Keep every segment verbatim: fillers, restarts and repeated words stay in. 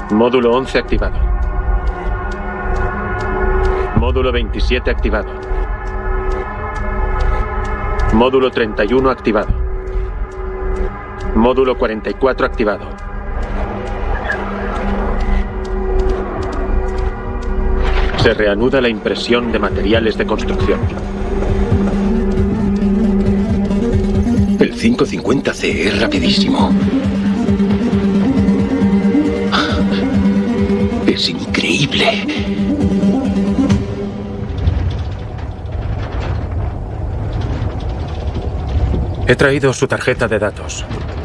Módulo once activado. Módulo veintisiete activado. Módulo treinta y uno activado. Módulo cuarenta y cuatro activado. Se reanuda la impresión de materiales de construcción. El quinientos cincuenta C es rapidísimo. Es increíble. He traído su tarjeta de datos.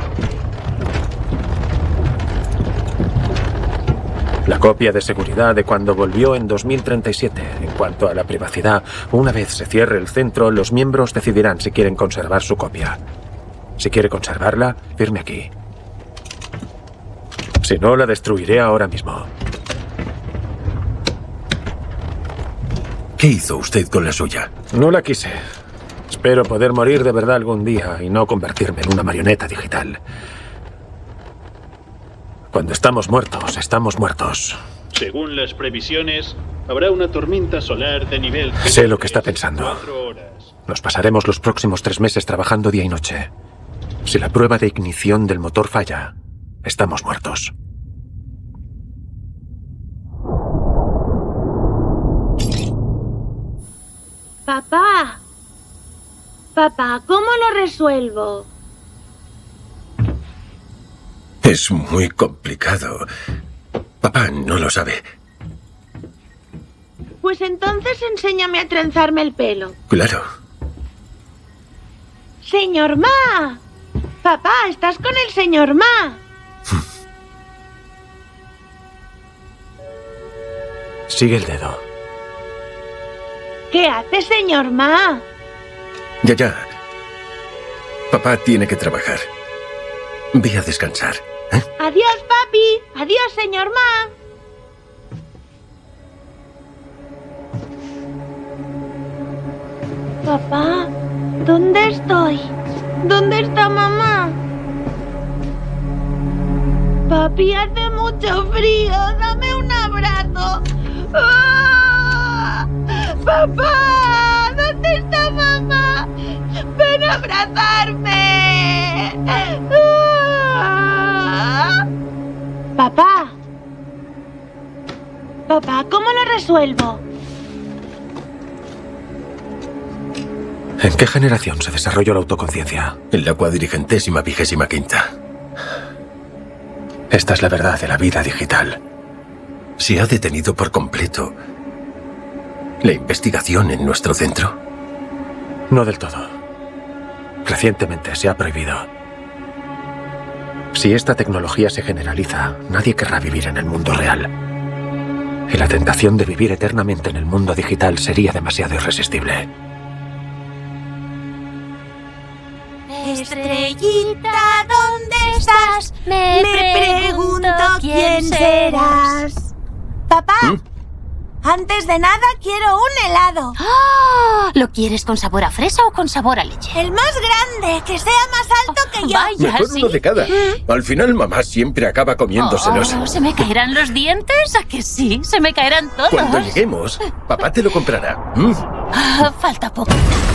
La copia de seguridad de cuando volvió en dos mil treinta y siete. En cuanto a la privacidad, una vez se cierre el centro, los miembros decidirán si quieren conservar su copia. Si quiere conservarla, firme aquí. Si no, la destruiré ahora mismo. ¿Qué hizo usted con la suya? No la quise. Espero poder morir de verdad algún día y no convertirme en una marioneta digital. Cuando estamos muertos, estamos muertos. Según las previsiones, habrá una tormenta solar de nivel... Sé lo que está pensando. Nos pasaremos los próximos tres meses trabajando día y noche. Si la prueba de ignición del motor falla, estamos muertos. Papá. Papá, ¿cómo lo resuelvo? Es muy complicado. Papá no lo sabe. Pues entonces enséñame a trenzarme el pelo. Claro. ¡Señor Ma! Papá, ¿estás con el señor Ma? Sigue el dedo. ¿Qué hace, señor Ma? Ya, ya. Papá tiene que trabajar. Ve a descansar. ¿eh? Adiós, papi. Adiós, señor Ma. Papá, ¿dónde estoy? ¿Dónde está mamá? Papi, hace mucho frío. Dame un abrazo. ¡Ah! ¡Papá! ¿Dónde está mamá? ¡Ven a abrazarme! ¡Ah! Papá. Papá, ¿cómo lo resuelvo? ¿En qué generación se desarrolló la autoconciencia? En la cuadrigentésima vigésima quinta. Esta es la verdad de la vida digital. Se ha detenido por completo la investigación en nuestro centro. No del todo. Recientemente se ha prohibido. Si esta tecnología se generaliza, nadie querrá vivir en el mundo real. Y la tentación de vivir eternamente en el mundo digital sería demasiado irresistible. Estrellita, ¿dónde estás? Me, Me pregunto quién serás. Papá, ¿Mm? antes de nada quiero un helado. ¡Ah! ¿Lo quieres con sabor a fresa o con sabor a leche? El más grande, que sea más alto que yo. Vaya, Mejor ¿sí? uno de cada. Al final mamá siempre acaba comiéndoselos. Oh, ¿se me caerán los dientes? ¿A que sí? Se me caerán todos. Cuando lleguemos, papá te lo comprará. ¿Mm? Ah, falta poco.